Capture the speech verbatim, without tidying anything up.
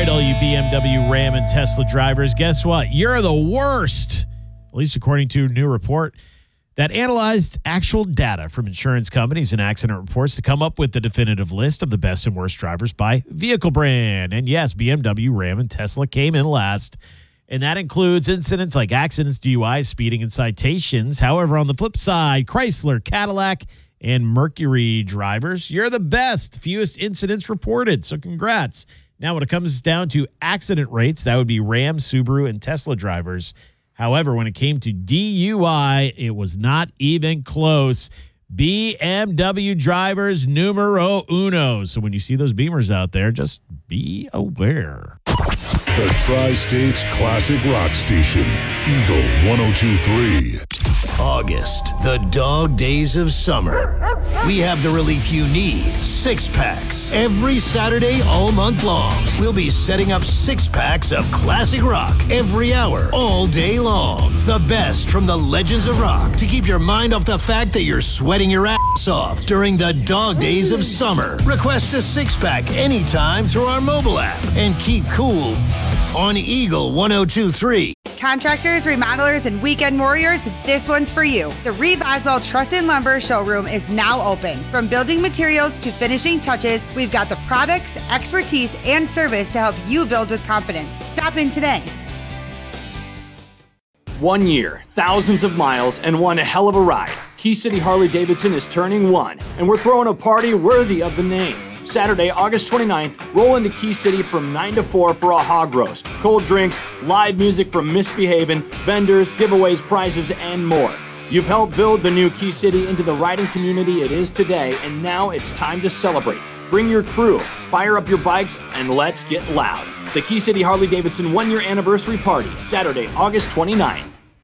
right, all you B M W, Ram, and Tesla drivers, guess what? You're the worst, at least according to a new report that analyzed actual data from insurance companies and accident reports to come up with the definitive list of the best and worst drivers by vehicle brand. And yes, B M W, Ram, and Tesla came in last. And that includes incidents like accidents, D U Is, speeding, and citations. However, on the flip side, Chrysler, Cadillac, and Mercury drivers, you're the best. Fewest incidents reported. So congrats. Now, when it comes down to accident rates, that would be Ram, Subaru, and Tesla drivers. However, when it came to D U I, it was not even close. B M W drivers numero uno. So when you see those Beamers out there, just be aware. The Tri-States Classic Rock Station, Eagle one oh two point three. August, the dog days of summer. We have the relief you need, six packs. Every Saturday all month long, we'll be setting up six packs of classic rock every hour, all day long. The best from the legends of rock to keep your mind off the fact that you're sweating your ass off during the dog days of summer. Request a six pack anytime through our mobile app and keep cool on Eagle one oh two point three. Contractors, remodelers, and weekend warriors, this one's for you. The Reeve Oswald Truss and Lumber showroom is now open. From building materials to finishing touches, we've got the products, expertise, and service to help you build with confidence. Stop in today. One year, thousands of miles, and one hell of a ride. Key City Harley-Davidson is turning one, and we're throwing a party worthy of the name. Saturday, August twenty-ninth, roll into Key City from nine to four for a hog roast, cold drinks, live music from Misbehavin', vendors, giveaways, prizes, and more. You've helped build the new Key City into the riding community it is today, and now it's time to celebrate. Bring your crew, fire up your bikes, and let's get loud. The Key City Harley-Davidson one-year anniversary party, Saturday, August twenty-ninth.